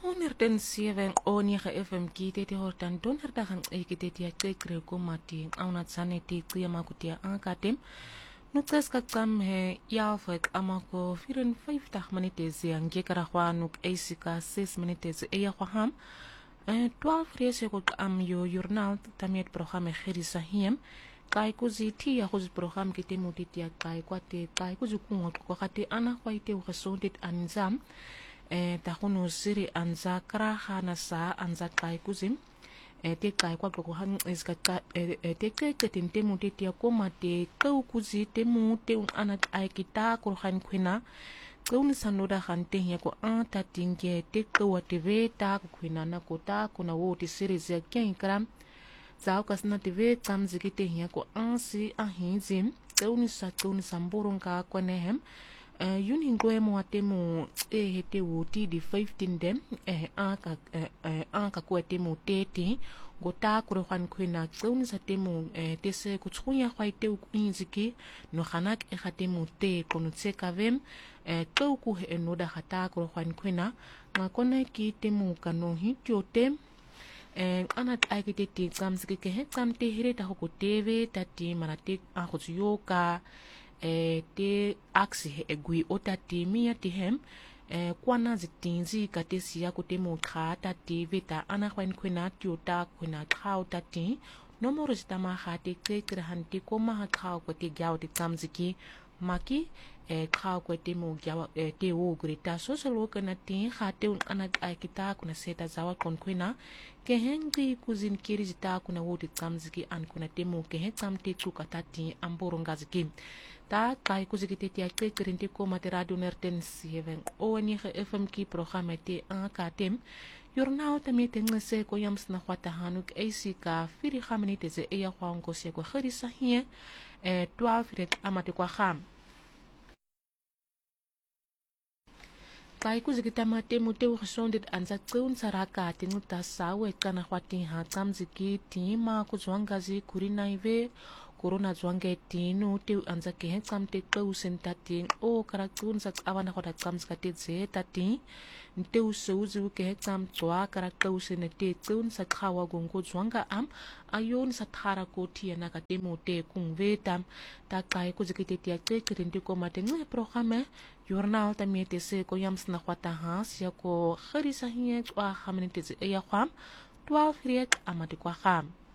107 onige FM kiteti hortan donderdagen ekitetia krekre komati auna tsaneti qiama kutia ankatem nutseska qam he yafet amako 54 minutes yange karakhwanuk eisika 6 minutes eya khwaham 12 rese ko am yo journal tamiet programme gerisa hiem kai kuziti ya kuzi program kite mutitia kai kwate kai kuzukungo ko khate ana kwaite ukhasondit anzam takhunu siri anza krahana sa anza kai kuzim te kai kwa ko han iska te ke tinte mutitia ko mate ko kuzi te mute ana ai kita ko han khina ko sanoda khante ya ko anta tinge te ko wative ta ko khina na ko ta ko na woti siri ze ken kram zao kasna tv tsamzikite hiya ko ansi ahinzim teuni samburung ka kwanehem yunin goe mo atemu hete wuti di 15 dem anka ko atemu tete gota kuro khan khina teuni satemu tese kutsunya khwaite uinziki no khanak khatemu te kono tsekavem to ku enoda khata kuro khan khina ngakona ki temu kano hityote anat aikite ti tsamsike ke he tsamte hire ta ko tv tati manate a ko yoka te aksi he egui otati mia ti hem kwana zitinzi katesia ko temo kha tati veta ana khwen khwena tyota khwena khao tati nomoro zitama khate kekre hanti ko ma khao ko te gyaw ti tsamsiki maki khao ko temo gyaw te wo grita social worker na ti khate anat aikita kuna seta zawa kon khwena ke hengi kuzin kiri zita kuna woti tsamziki an kuna temo ke he tsamte tsuka tati amboronga ziki ta kai kuzikite ti ake kerinte ko mate radio nerten 7 oni fm ki programme te an katem journal tamite ngese ko yams na khwata hanuk eisika firi khamnite ze eya khwango se ko kharisa hie 12 ret amate kwa kham kai kuzikita mate mute ukhsondit anza tseun saraka tinuta sawe kana khwati ha tsamziki tima kuzwangazi kurinaive corona zwange tinu te anza ke tsamte tausen tati o karakun sa awana khota tsamska te ze tati nte useuzu ke tsam tswa karakausen te tsun sa khawa gongo zwanga am ayon sa thara ko thiana ka temo te kung vetam ta kai kuzikite tia te kirindi ko mate nge programme journal tamiete se ko yams na khwata has ya ko kharisa hiye kwa khamnite ze ya kham 12 riek amati kwa kham